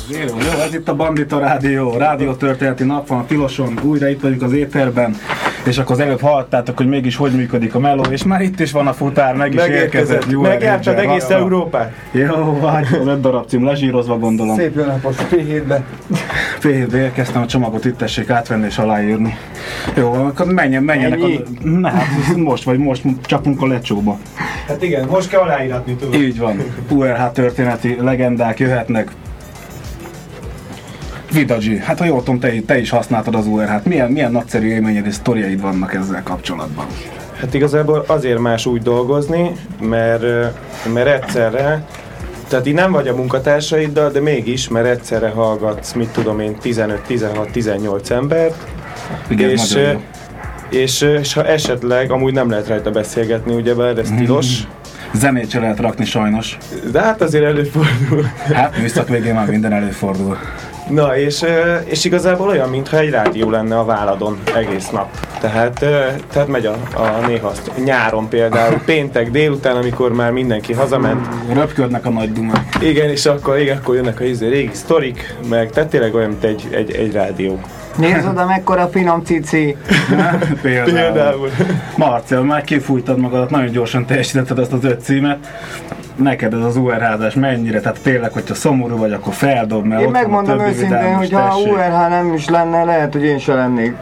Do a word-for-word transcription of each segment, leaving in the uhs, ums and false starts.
Zsíró, jó, ez itt a Bandita Rádió, rádiótörténeti nap van a Tiloson, újra itt vagyunk az éterben, és akkor az előbb hallottátok, hogy mégis hogy működik a meló, és már itt is van a futár, meg is érkezett. Megjártad egész Európát? Jó, vagy az öt darab cím lezsírozva, gondolom. Szép jó napot, pé hétbe. pé hétbe érkeztem, a csomagot itt tessék átvenni és aláírni. Jó, akkor menjen, menjenek. Ennyi? A... Na hát most, vagy most csapunk a lecsóba. Hát igen, most kell aláíratni, tudod. Így van, u er há történeti legendák jöhetnek. Vidagyi, hát ha jól tudom, te, te is használtad az u er hát. Milyen, milyen nagyszerű élményed és sztoriaid vannak ezzel kapcsolatban? Hát igazából azért más úgy dolgozni, mert, mert egyszerre, tehát így nem vagy a munkatársaiddal, de mégis, mert egyszerre hallgatsz, mit tudom én, tizenöt, tizenhat, tizennyolc embert, Igen, és, és, és ha esetleg, amúgy nem lehet rajta beszélgetni, ugyebár ez tilos. Zenét se lehet rakni sajnos. De hát azért előfordul. Hát műszak végén már minden előfordul. Na, és, és igazából olyan, mintha egy rádió lenne a válladon egész nap. Tehát, tehát megy a, a néha nyáron például, péntek délután, amikor már mindenki hazament. Röpködnek a nagy dumák. Igen, és akkor, igen, akkor jönnek a izé, régi sztorik, meg tehát tényleg olyan, mint egy, egy, egy rádió. Nézd oda, mekkora finom cici! Például. Például. Marcel, már kifújtad magadat, nagyon gyorsan teljesítetted ezt az öt címet. Neked ez az u er házás mennyire? Tehát tényleg, hogyha szomorú vagy, akkor feldob, mert Én ott megmondom van a őszintén, hogy ha u er há nem is lenne, lehet, hogy én se lennék.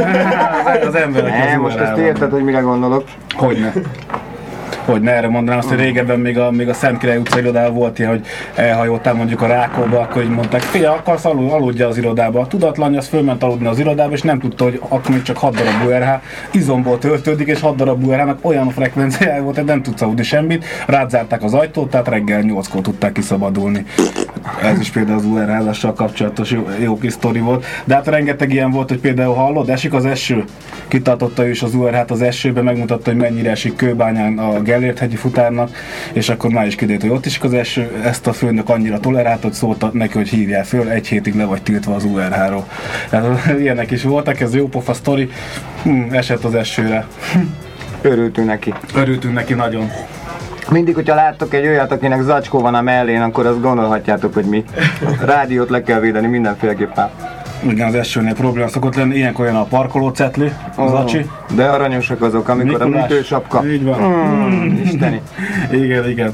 az, az emberek Nem, az most ezt érted, hogy mire gondolok. Hogyne. Hogy ne, erre mondanám azt, hogy régebben még a, még a Szentkirály utca irodában volt ilyen, hogy elhajoltál mondjuk a Rákóba, akkor így mondták, fia, akarsz alud, aludja az irodába. A tudatlan, az fölment aludni az irodába, és nem tudta, hogy akkor még csak hat darab u er há izomból töltődik, és hat darab u er hának olyan frekvenciája volt, hogy nem tudsz aludni semmit. Rádzárták az ajtót, tehát reggel nyolckor tudták kiszabadulni. Ez is például az u er házással kapcsolatos jó, jó kis sztori volt. De hát rengeteg ilyen volt, hogy például hallod, esik az eső. Kitartotta ő is az u er hát az esőbe, megmutatta, hogy mennyire esik Kőbányán a Gellért-hegyi futárnak, és akkor már is kiderült, hogy ott is az eső. Ezt a főnök annyira tolerált, hogy szólta neki, hogy hívjál föl, egy hétig le vagy tiltva az u er háról. Tehát ilyenek is voltak, ez jó pofa sztori. Hm, esett az esőre. Örültünk neki. Örültünk neki nagyon. Mindig, hogyha láttok egy olyat, akinek zacskó van a mellén, akkor azt gondolhatjátok, hogy mi. A rádiót le kell védeni mindenféleképpen. Igen, az esőnél probléma szokott lenni, ilyenkor jön a parkolócetli, az oh, acsi. De aranyosak azok, amikor Mikulás. A műtősapka. Így van. Mm, isteni. Igen, igen.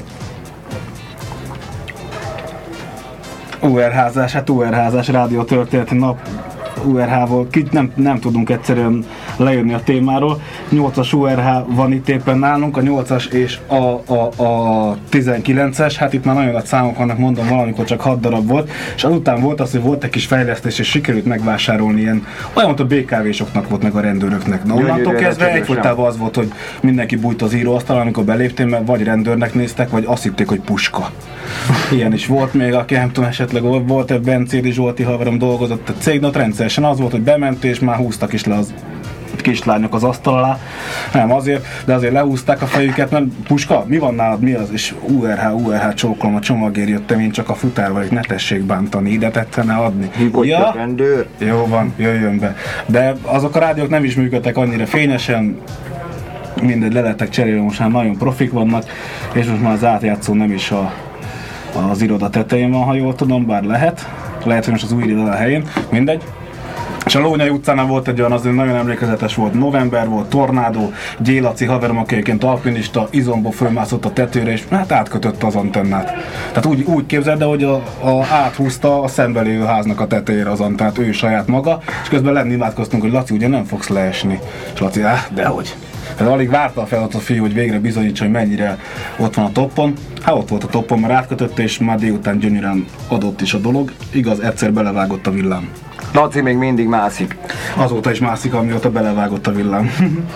u er házás, hát u er házás, rádiótörténeti nap. u er hával nem, nem tudunk egyszerűen lejönni a témáról. nyolcas u er há van itt éppen nálunk, a nyolcas és a, a, a tizenkilences, hát itt már nagyon nagy számok vannak, mondom, valamikor csak hat darab volt, és azután volt az, hogy volt egy kis fejlesztés, és sikerült megvásárolni ilyen, olyan, mint a bé ká vésoknak volt, meg a rendőröknek. Na, onnantól kezdve egyfolytában az volt, hogy mindenki bújt az íróasztalon, amikor beléptél, mert vagy rendőrnek néztek, vagy azt hitték, hogy puska. Ilyen is volt még, aki nem tudom, esetleg volt egy Bencédi Zsolti haverom dolgozott a cégnek, rendszeresen az volt, hogy bement és már húztak is le az kislányok az asztal alá. Nem azért, de azért lehúzták a fejüket, mert puska, mi van nálad, mi az? És u er há, u er há csókolom, a csomagért jöttem, én csak a futár vagyok, ne tessék bántani, ide tetszene adni. Ja? Rendőr? Jó van, jöjjön be. De azok a rádiók nem is működtek annyira fényesen, mindegy, le lettek cserélve, most már nagyon profik vannak, és most már az átjátszó nem is a, az iroda tetején van, ha jól tudom, bár lehet. Lehet, hogy most az új iroda a helyén, mindegy. És a Lónyai utcánál volt egy olyan, azért nagyon emlékezetes volt, november volt, tornádó, Gyélaci haverom, aki egyébként alpinista, izomból fölmászott a tetőre, és hát átkötötte az antennát. Tehát úgy, úgy képzeld, hogy a, a, áthúzta a szembe lévő háznak a tetejére az antennát, ő saját maga, és közben lenni imádkoztunk, hogy Laci, ugye nem fogsz leesni. És Laci, áh, dehogy. Tehát alig várta a feladat a fiú, hogy végre bizonyítsa, hogy mennyire ott van a toppon. Hát ott volt a toppon, mert átkötötte, és már délután gyönyörűen adott is a dolog. Igaz, egyszer belevágott a villám. Laci még mindig mászik. Azóta is mászik, amióta belevágott a villám.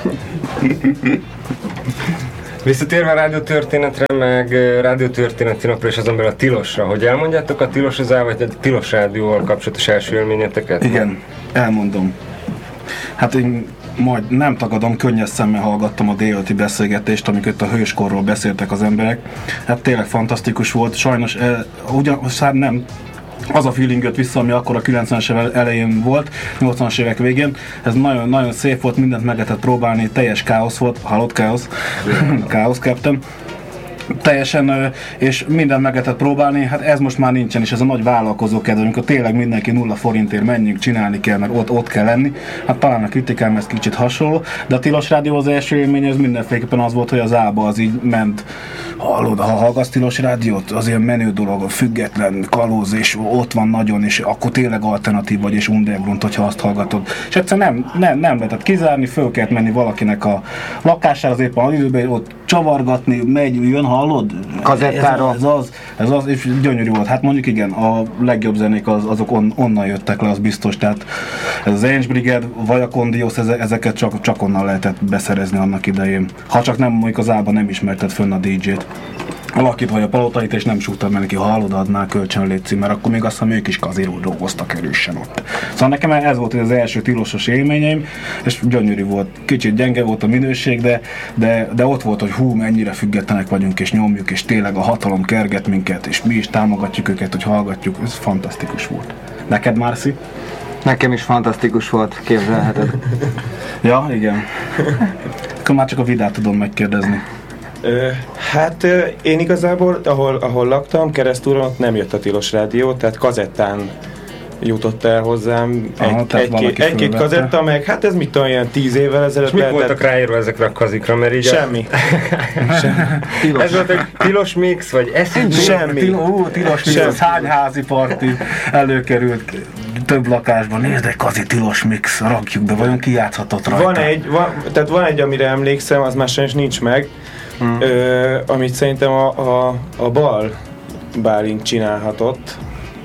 Visszatérve a rádiótörténetre, meg rádiótörténeti napra és azon belül a Tilosra, hogy elmondjátok a Tilosozál, vagy a Tilos rádióval kapcsolatos első élményeteket? Igen, elmondom. Hát én majd nem tagadom, könnyes szemmel hallgattam a délelőtti beszélgetést, amikor a hőskorról beszéltek az emberek. Hát tényleg fantasztikus volt, sajnos eh, ugyan, hát nem, az a feeling jött vissza, ami akkor a kilencvenes évek elején volt, nyolcvanas évek végén. Ez nagyon, nagyon szép volt, mindent meg lehetett próbálni, teljes káosz volt, halott káosz, káosz captain. teljesen, és minden meg lehetett próbálni, hát ez most már nincsen, és ez a nagy vállalkozó kedv, amikor tényleg mindenki nulla forintért menjünk, csinálni kell, mert ott, ott kell lenni. Hát talán a kritikám ez kicsit hasonló, de a Tilos Rádió az első élmény, ez mindenféleképpen az volt, hogy az ába az így ment. Hallod, ha hallgatsz Tilos Rádiót, az ilyen menő dolog, független, kalóz, és ott van nagyon, és akkor tényleg alternatív vagy, és underground, hogyha azt hallgatod. És egyszerűen nem, nem, nem lehetett kizárni, föl kellett menni valakinek a lakására, az éppen az időben ott csavargatni, megy, jön, hallod? Kazettára. Ez, ez az, ez az, és gyönyörű volt. Hát mondjuk igen, a legjobb zenék az, azok on, onnan jöttek le, az biztos. Tehát ez az Ange Brigade, vagy a Kondios, ezeket csak, csak onnan lehetett beszerezni annak idején. Ha csak nem, mondjuk az ában nem ismerted fönn a dé dzsét. Valakit vagy a palotait, és nem súgtad meg neki, ha hallod, adnál kölcsön létszik, mert akkor még azt hiszem ők is kazéról dolgoztak erősen ott. Szóval nekem ez volt az első tilosos élményeim, és gyönyörű volt. Kicsit gyenge volt a minőség, de, de, de ott volt, hogy hú, mennyire függetlenek vagyunk, és nyomjuk, és tényleg a hatalom kerget minket, és mi is támogatjuk őket, hogy hallgatjuk. Ez fantasztikus volt. Neked, Marci? Nekem is fantasztikus volt, képzelheted. Ja, igen. Akkor már csak a Vidát tudom megkérdezni. Ö, hát ö, én igazából, ahol, ahol laktam, keresztúron ott nem jött a Tilos Rádió, tehát kazettán jutott el hozzám Aha, egy, egy-két, egy-két kazetta, meg hát ez mit tudom, ilyen tíz évvel ezelőtt. És mit lehetett... voltak ráírva ezekre a kazikra, mert így semmi. A... semmi. Ez volt egy tilos mix, vagy eszint? Semmi. Til- Ó, tilos mix, az hány házi parti előkerült több lakásban. Nézd, egy kazi tilos mix, rakjuk, de vajon ki játszhatott rajta? Van egy, van, tehát van egy, amire emlékszem, az már sajnos nincs meg, hmm. ö, amit szerintem a, a, a bal Bálint csinálhatott,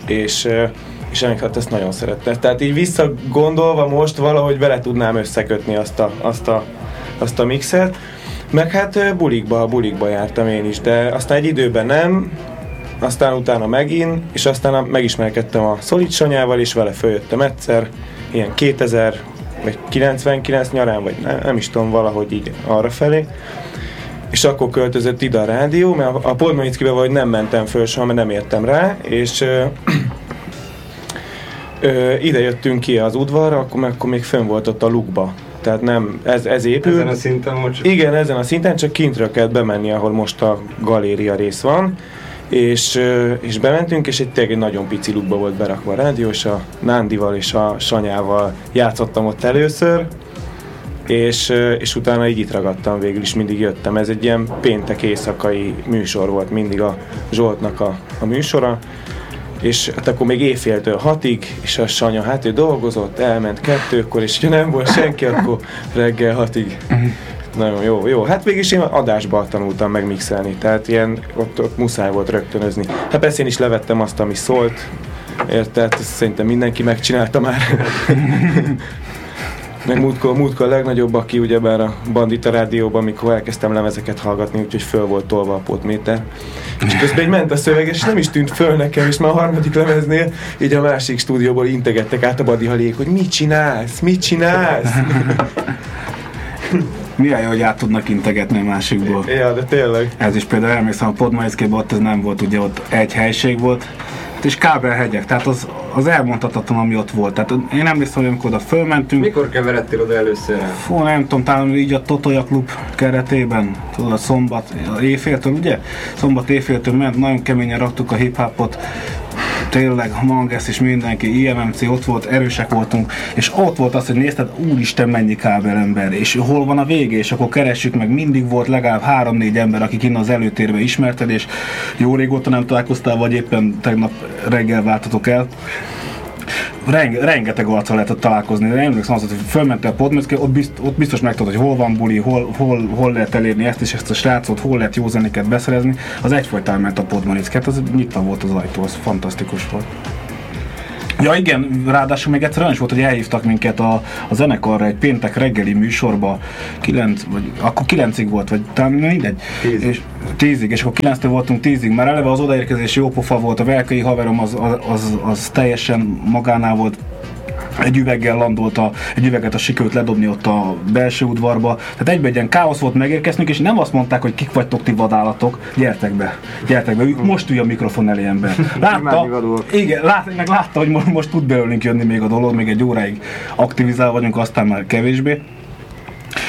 és és hát ezt nagyon szerette. Tehát így visszagondolva most valahogy vele tudnám összekötni azt a, azt a, azt a mixet. Meg hát bulikba, bulikba jártam én is, de aztán egy időben nem, aztán utána megint, és aztán megismerkedtem a Szolid Sanyával, és vele följöttem egyszer, ilyen kétezer vagy kilencvenkilenc nyarán, vagy nem, nem is tudom, valahogy így arra felé. És akkor költözött ide a rádió, mert a Podmanickibe vagy nem mentem föl soha, mert nem értem rá, és Ö, ide jöttünk ki az udvarra, akkor, akkor még fönn volt ott a lukba. Tehát nem, ez, ez épül. Ezen a szinten most? Igen, ezen a szinten, csak kintről kellett bemenni, ahol most a galéria rész van. És, és bementünk, és egy tényleg egy nagyon pici lukba volt berakva a rádió, és a Nándival és a Sanyával játszottam ott először. És, és utána így itt ragadtam, végül is mindig jöttem. Ez egy ilyen péntek éjszakai műsor volt, mindig a Zsoltnak a, a műsora. És hát akkor még éjféltől hatig, és a Sanya, hát ő dolgozott, elment kettőkor, és ha nem volt senki, akkor reggel hatig. Nagyon jó, jó. Hát végig is én adásban tanultam meg mixelni, tehát ilyen, ott, ott muszáj volt rögtönözni. Hát persze én is levettem azt, ami szólt, érted? Ezt szerintem mindenki megcsinálta már. Meg múltkor, múltkor a legnagyobb, aki ugyebár a Bandita Rádióban, amikor elkezdtem lemezeket hallgatni, úgyhogy föl volt tolva a potméter. És közben így ment a szöveg, és nem is tűnt föl nekem, és már a harmadik lemeznél így a másik stúdióból integettek át a badihalék, hogy mit csinálsz, mit csinálsz? Milyen jó, hogy át tudnak integetni a másikból. Ja, de tényleg. Ez is például elmészem a Podmaiszkébe, ott ez nem volt, ugye ott egy helység volt, és kábelhegyek, tehát az, az elmondhatatlan, ami ott volt. Tehát én emlékszem, hogy amikor oda fölmentünk. Mikor keveredtél oda először? Fú, nem tudom, talán így a Totoja Klub keretében, tudod, a szombat éjféltől, ugye? Szombat éjféltől ment, nagyon keményen raktuk a hip-hopot, tényleg Manges és mindenki, i em em cé ott volt, erősek voltunk, és ott volt az, hogy nézted, úristen, mennyi kábelember, és hol van a vége, és akkor keressük meg, mindig volt legalább három-négy ember, akik innen az előtérbe ismerted, és jó régóta nem találkoztál, vagy éppen tegnap reggel váltatok el. Renge, rengeteg arccal lehetett találkozni, de emlékszem az, hogy fölmentél a Podmacke, ott, bizt, ott biztos megtudod, hogy hol van buli, hol, hol, hol lehet elérni ezt és ezt a srácot, hol lehet jó zenéket beszerezni. Az egyfolytán ment a Podmacke, az nyitva volt az ajtó, az fantasztikus volt. Ja igen, ráadásul még egyszer olyan is volt, hogy elhívtak minket a, a zenekarra egy péntek reggeli műsorba, kilenc, vagy akkor kilencig volt, vagy talán mindegy. Tíz. És tízig, és akkor kilenctől voltunk tízig. Már eleve az odaérkezés jó pofa volt, a velkei haverom az, az, az, az teljesen magánál volt. Egy üveggel landolta, egy üveget a sikerült ledobni ott a belső udvarba. Tehát egyben egy ilyen káosz volt megérkeznünk, és nem azt mondták, hogy kik vagytok ti vadállatok, gyertek be, gyertek be, most ülj a mikrofon elé ember. Látta, igen, lát, meg látta, hogy most, most tud belőlünk jönni még a dolog, még egy óráig aktivizál vagyunk, aztán már kevésbé.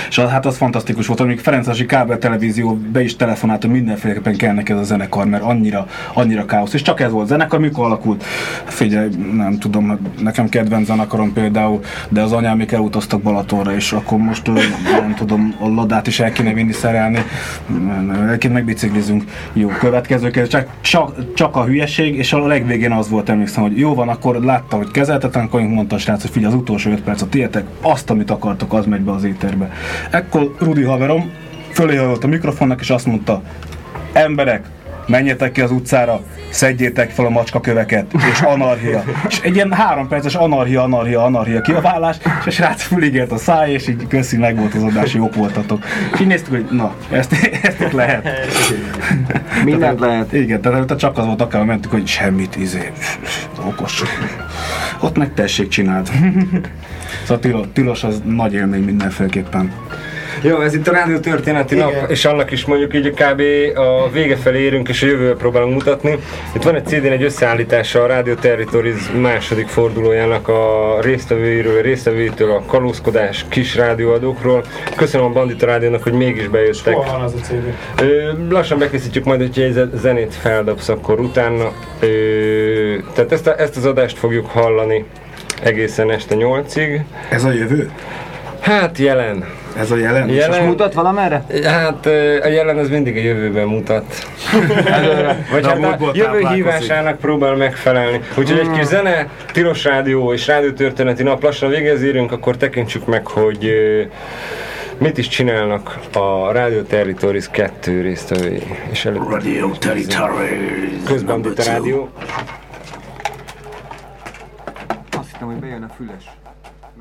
És az, hát az fantasztikus volt, amíg Ferencvárosi kábel televízió be is telefonált, hogy mindenféleképpen kell neki ez a zenekar, mert annyira, annyira káosz. És csak ez volt zenekar, mikor alakult? Figyelj, nem tudom, nekem kedvenc zenekarom például, de az anyámék elutaztak Balatonra, és akkor most nem tudom, a Ladát is el kéne vinni szerelni, egyébként megbiciklizünk. Jó, következő kérdés, csak, csak, csak a hülyeség, és a legvégén az volt, emlékszem, hogy jó van, akkor látta, hogy kezeltetem, akkor mondta a srác, hogy figyelj, az utolsó öt perc a tiétek, azt, amit akartok, az megy be az éterbe. Ekkor Rudi haverom föléhajolt a mikrofonnak, és azt mondta, emberek, menjetek ki az utcára, szedjétek fel a macskaköveket, és anarchia. És egy ilyen három perces anarchia, anarchia, anarchia kiabálás, és a srác füligért a száj, és így köszi, meg volt az adás, jók voltatok. És így néztük, hogy na, ezt, ezt itt lehet. Mindent lehet. Igen, tehát csak az volt, akár mentük, hogy semmit, izé, okos. Ott meg tessék, csináld. Szóval tilos az nagy élmény mindenféleképpen. Jó, ez itt a Rádió Történeti Nap, és annak is mondjuk így kb. A vége felé érünk, és a jövőbe próbálunk mutatni. Itt van egy cé dén egy összeállítása a Radio Territories második fordulójának a résztvevőiről, résztvevőitől, a kalózkodás kis rádióadókról. Köszönöm a Bandita Rádiónak, hogy mégis bejöttek. Hol van az a cé dé? Ö, lassan bekészítjük majd, hogyha egy zenét feldobsz, akkor utána. Ö, tehát ezt, a, ezt az adást fogjuk hallani egészen este nyolcig. Ez a jövő? Hát jelen. Ez a jelen? jelen. És mutat valamerre? Hát a jelen az mindig a jövőben mutat. Vagy De hát a a múltból jövő táplálkozik. hívásának próbál megfelelni. Úgyhogy egy kis zene, Tilos Rádió és Rádió Történeti Nap, lassan végez érünk, akkor tekintsük meg, hogy ö, mit is csinálnak a Radio Territories kettő résztvevői. És előbb Radio Territories. Közbandita Rádió. Azt hittem, hogy bejön a füles.